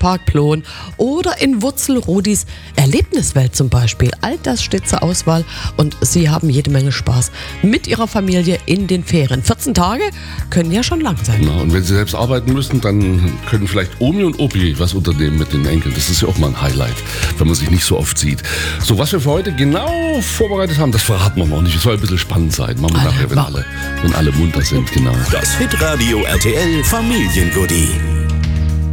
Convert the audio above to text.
Volkspark Plon oder in Wurzelrodis Erlebniswelt zum Beispiel. All das steht zur Auswahl und Sie haben jede Menge Spaß mit Ihrer Familie in den Ferien. 14 Tage können ja schon lang sein. Na, und wenn Sie selbst arbeiten müssen, dann können vielleicht Omi und Opi was unternehmen mit den Enkeln. Das ist ja auch mal ein Highlight, wenn man sich nicht so oft sieht. So, was wir für heute genau vorbereitet haben, das verraten wir noch nicht. Es soll ein bisschen spannend sein. Machen wir nachher, wenn alle munter sind. Genau. Das Hitradio RTL Familiengoodie.